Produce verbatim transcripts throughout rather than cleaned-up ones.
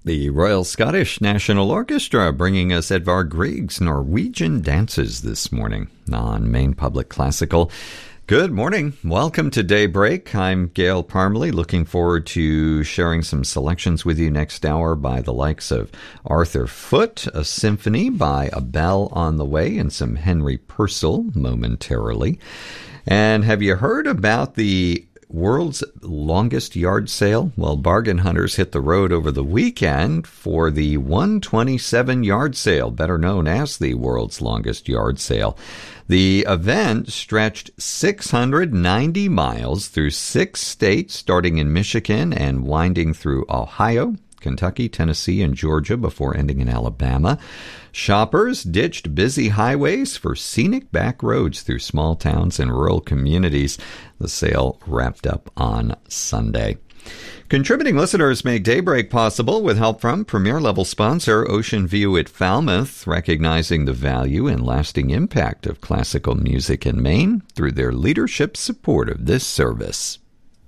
The Royal Scottish National Orchestra bringing us Edvard Grieg's Norwegian Dances this morning on Maine Public Classical. Good morning. Welcome to Daybreak. I'm Gail Parmley, looking forward to sharing some selections with you next hour by the likes of Arthur Foote, a symphony by A Bell on the Way, and some Henry Purcell momentarily. And have you heard about the world's longest yard sale? Well, bargain hunters hit the road over the weekend for the one twenty-seven yard sale, better known as the world's longest yard sale. The event stretched six hundred ninety miles through six states, starting in Michigan and winding through Ohio, Kentucky, Tennessee, and Georgia before ending in Alabama. Shoppers ditched busy highways for scenic back roads through small towns and rural communities. The sale wrapped up on Sunday. Contributing listeners make Daybreak possible with help from premier-level sponsor Ocean View at Falmouth, recognizing the value and lasting impact of classical music in Maine through their leadership support of this service.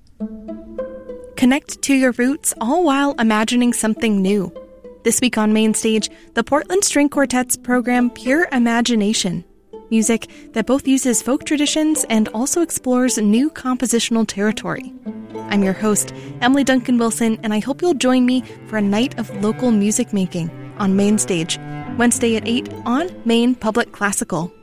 Connect to your roots, all while imagining something new. This week on Main Stage, the Portland String Quartet's program Pure Imagination. Music that both uses folk traditions and also explores new compositional territory. I'm your host, Emily Duncan Wilson, and I hope you'll join me for a night of local music making on Main Stage, Wednesday at eight on Maine Public Classical.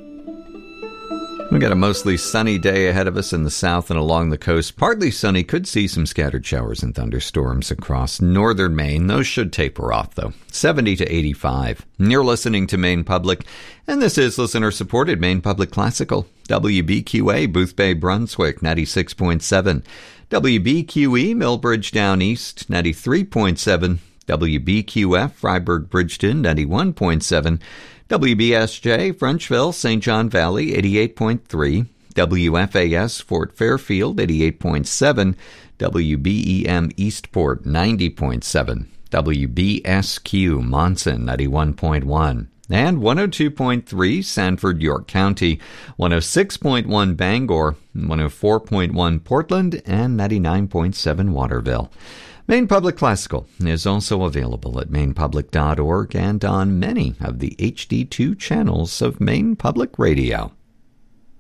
We've got a mostly sunny day ahead of us in the south and along the coast. Partly sunny, could see some scattered showers and thunderstorms across northern Maine. Those should taper off, though. seventy to eighty-five. You're listening to Maine Public, and this is listener-supported Maine Public Classical. W B Q A, Boothbay, Brunswick, ninety-six point seven. W B Q E, Millbridge Down East, ninety-three point seven. W B Q F, Freiburg, Bridgeton, ninety-one point seven. W B S J, Frenchville, Saint John Valley, eighty-eight point three. W F A S, Fort Fairfield, eighty-eight point seven. W B E M, Eastport, ninety point seven. W B S Q, Monson, ninety-one point one. And one oh two point three, Sanford, York County, one oh six point one, Bangor, one oh four point one, Portland, and ninety-nine point seven, Waterville. Maine Public Classical is also available at maine public dot org and on many of the H D two channels of Maine Public Radio.